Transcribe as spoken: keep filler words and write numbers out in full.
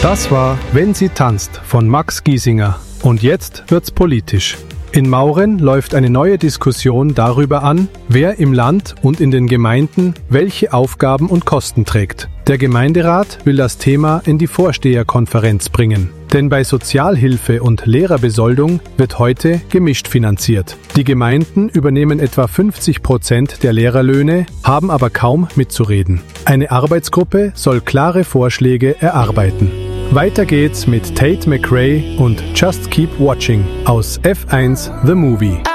Das war Wenn sie tanzt von Max Giesinger. Und jetzt wird's politisch. In Mauren läuft eine neue Diskussion darüber an, wer im Land und in den Gemeinden welche Aufgaben und Kosten trägt. Der Gemeinderat will das Thema in die Vorsteherkonferenz bringen. Denn bei Sozialhilfe und Lehrerbesoldung wird heute gemischt finanziert. Die Gemeinden übernehmen etwa fünfzig Prozent der Lehrerlöhne, haben aber kaum mitzureden. Eine Arbeitsgruppe soll klare Vorschläge erarbeiten. Weiter geht's mit Tate McRae und Just Keep Watching aus F eins The Movie.